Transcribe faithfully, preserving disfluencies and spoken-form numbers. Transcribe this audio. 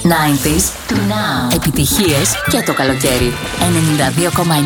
ενενήντα to now. Επιτυχίες και το καλοκαίρι. ενενήντα δύο κόμμα εννιά